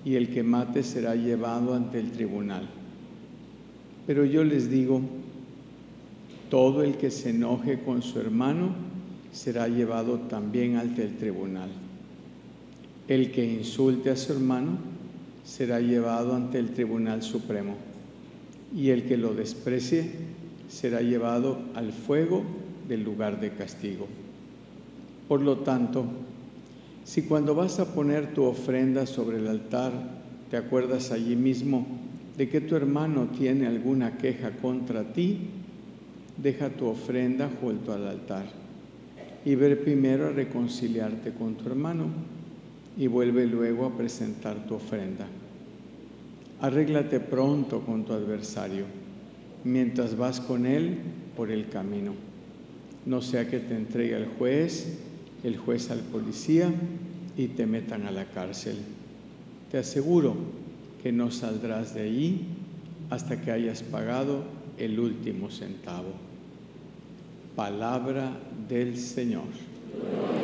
y el que mate será llevado ante el tribunal. Pero yo les digo, todo el que se enoje con su hermano será llevado también ante el tribunal. El que insulte a su hermano será llevado ante el Tribunal Supremo, y el que lo desprecie será llevado al fuego del lugar de castigo. Por lo tanto, si cuando vas a poner tu ofrenda sobre el altar te acuerdas allí mismo de que tu hermano tiene alguna queja contra ti, deja tu ofrenda junto al altar y ve primero a reconciliarte con tu hermano y vuelve luego a presentar tu ofrenda. Arréglate pronto con tu adversario mientras vas con él por el camino. No sea que te entregue el juez al policía y te metan a la cárcel. Te aseguro que no saldrás de allí hasta que hayas pagado el último centavo. Palabra del Señor.